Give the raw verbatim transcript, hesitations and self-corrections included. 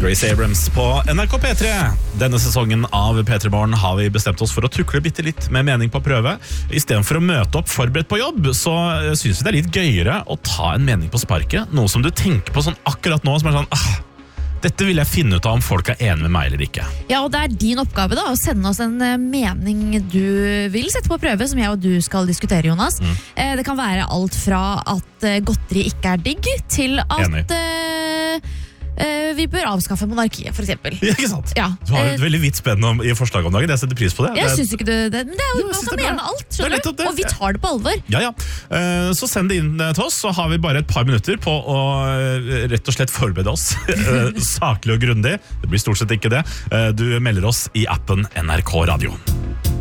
Grace Abrams på N R K P tre. Denne sesongen av P tre Morgen har vi bestemt oss for å tukle bitte litt med mening på prøve. I stedet for å møte opp forberedt på jobb, så synes vi det er litt gøyere å ta en mening på sparket. Noe som du tenker på sånn akkurat nå, som er sånn, ah, dette vil jeg finne ut av om folk er enige med meg eller ikke. Ja, og det er din oppgave da, å sende oss en mening du vil sette på prøve, som jeg og du skal diskutere, Jonas. Mm. Eh, det kan være alt fra at godteri ikke er digg, til at eh, eh, vi bør avskaffe monarkiet, for eksempel. Ja, ikke sant? Ja. Du har et veldig vidt spenn om, i forslaget om dagen, jeg setter pris på det. Jeg det er... synes ikke du det, men det er jo, jo man kan mene alt, skjønner du? Og vi tar det på alvor. Ja, ja. Eh, så send det inn til oss, så har vi bare et par minutter på å uh, rett og slett forberede oss. uh, saklig og grundig. Det blir stort sett ikke det. Uh, du melder oss i appen N R K Radio.